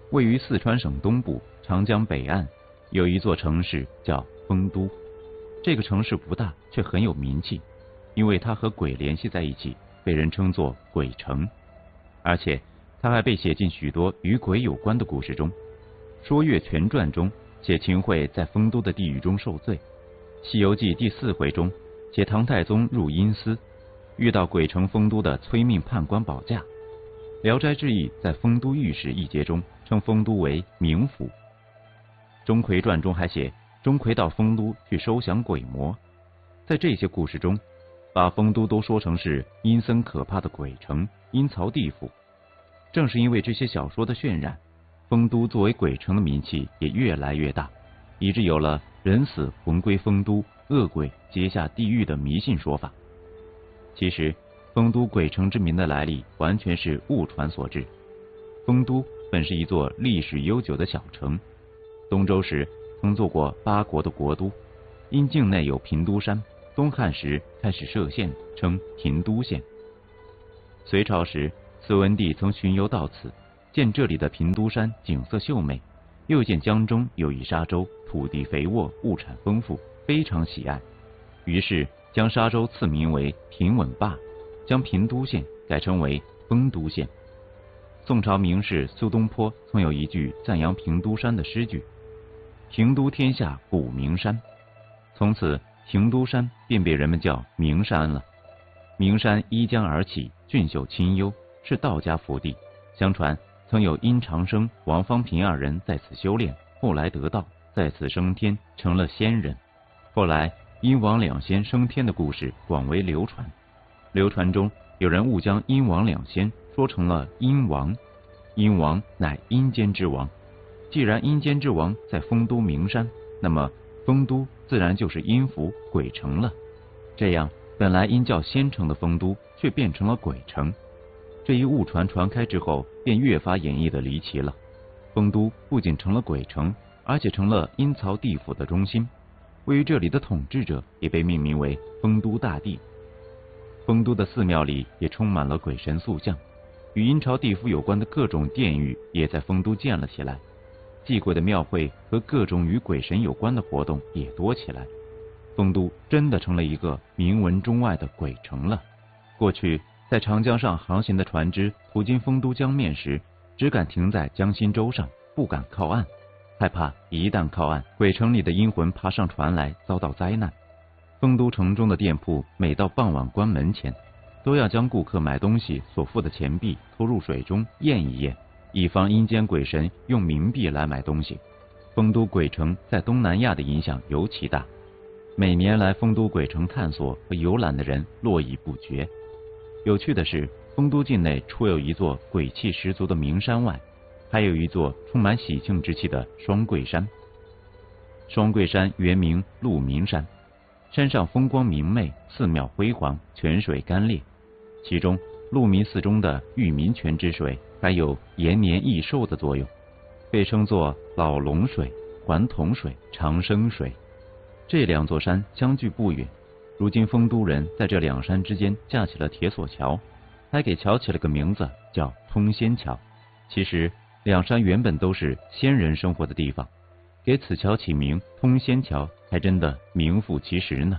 位于四川省东部长江北岸，有一座城市叫丰都。这个城市不大，却很有名气，因为它和鬼联系在一起，被人称作鬼城。而且它还被写进许多与鬼有关的故事中。《说岳全传》中写秦桧在丰都的地狱中受罪，《西游记》第4回中写唐太宗入阴司，遇到鬼城丰都的催命判官保驾。《聊斋志异》在丰都御史一节中称丰都为冥府。《钟馗传》中还写钟馗到丰都去收降鬼魔。在这些故事中，把丰都都说成是阴森可怕的鬼城、阴曹地府。正是因为这些小说的渲染，丰都作为鬼城的名气也越来越大，以致有了人死魂归丰都，恶鬼结下地狱的迷信说法。其实丰都鬼城之名的来历完全是误传所致。丰都本是一座历史悠久的小城，东周时曾做过8国的国都，因境内有平都山，东汉时开始设县，称平都县。隋朝时，隋文帝曾巡游到此，见这里的平都山景色秀美，又见江中有一沙洲，土地肥沃，物产丰富，非常喜爱，于是将沙洲赐名为平稳坝，将平都县改称为丰都县。宋朝名士苏东坡曾有一句赞扬平都山的诗句：平都天下古名山。从此平都山便被人们叫名山了。名山依江而起，俊秀清幽，是道家福地。相传曾有殷长生、王方平2人在此修炼，后来得道，在此升天，成了仙人。后来殷王2仙升天的故事广为流传。流传中有人误将殷王2仙说成了殷王，殷王乃阴间之王。既然阴间之王在丰都名山，那么丰都自然就是阴府鬼城了。这样本来应叫仙城的丰都却变成了鬼城。这一误传传开之后，便越发演绎的离奇了。丰都不仅成了鬼城，而且成了阴曹地府的中心。位于这里的统治者也被命名为丰都大帝。丰都的寺庙里也充满了鬼神塑像，与阴曹地府有关的各种殿宇也在丰都建了起来。祭鬼的庙会和各种与鬼神有关的活动也多起来。丰都真的成了一个名闻中外的鬼城了。过去在长江上航行的船只途经丰都江面时，只敢停在江心洲上，不敢靠岸，害怕一旦靠岸，鬼城里的阴魂爬上船来，遭到灾难。丰都城中的店铺每到傍晚关门前，都要将顾客买东西所付的钱币投入水中验一验，以防阴间鬼神用冥币来买东西。丰都鬼城在东南亚的影响尤其大，每年来丰都鬼城探索和游览的人络绎不绝。有趣的是，丰都境内除有一座鬼气十足的名山外，还有一座充满喜庆之气的双桂山。双桂山原名鹿鸣山，山上风光明媚，寺庙辉煌，泉水甘冽。其中鹿鸣寺中的玉鸣泉之水还有延年益寿的作用，被称作老龙水、还童水、长生水。这2座山相距不远，如今丰都人在这2山之间架起了铁索桥，还给桥起了个名字叫通仙桥。其实2山原本都是仙人生活的地方，给此桥起名通仙桥还真的名副其实呢。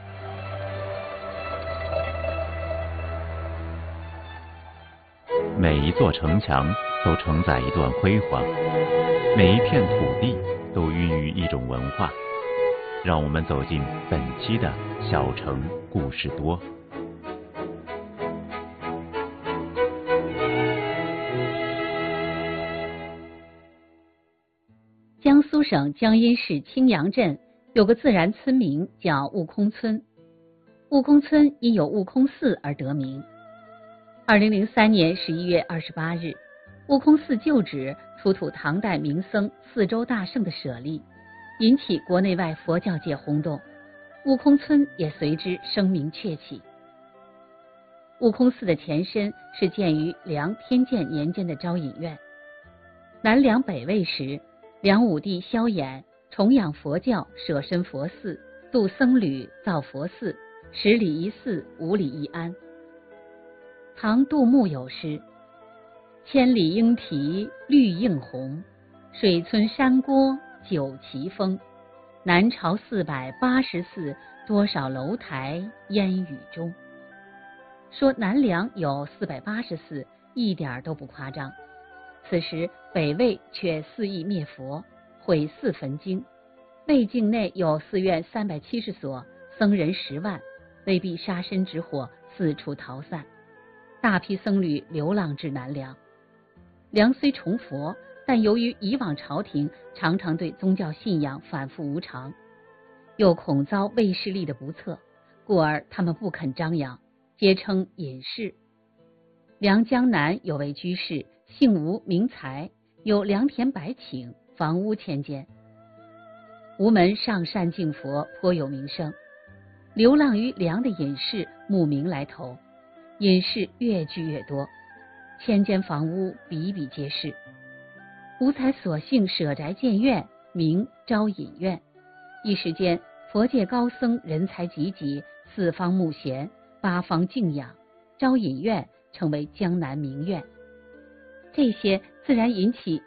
每一座城墙都承载一段辉煌，每一片土地都孕育一种文化。让我们走进本期的小城故事多。 江苏省江阴市青阳镇有个自然村名叫悟空村，悟空村因有悟空寺而得名。2003年11月28日，悟空寺旧址出土唐代名僧四周大圣的舍利，引起国内外佛教界轰动，悟空村也随之声名鹊起。悟空寺的前身是建于梁天监年间的昭隐院。南梁北魏时，梁武帝萧衍崇仰佛教，舍身佛寺，度僧侣，造佛寺，10里一寺，5里一庵。唐杜牧有诗： 千里莺啼绿映红，水村山郭酒旗风。南朝480寺，多少楼台烟雨中。说南梁有480寺，一点都不夸张。此时北魏却肆意灭佛，毁寺焚经，魏境内有寺院370所，僧人10万，威逼杀身之祸四处逃散，大批僧侣流浪至南梁。梁虽崇佛，但由于以往朝廷常常对宗教信仰反复无常，又恐遭魏势力的不测，故而他们不肯张扬，皆称隐士。梁江南有位居士，姓吴名才，有良田100顷，房屋1000间。吴门上善敬佛，颇有名声。流浪于梁的隐士慕名来投，隐士越聚越多，1000间房屋比比皆是。吴才索性舍宅建院，名招隐院。一时间，佛界高僧人才济济，四方慕贤，8方敬仰，招隐院成为江南名院。这些自然引起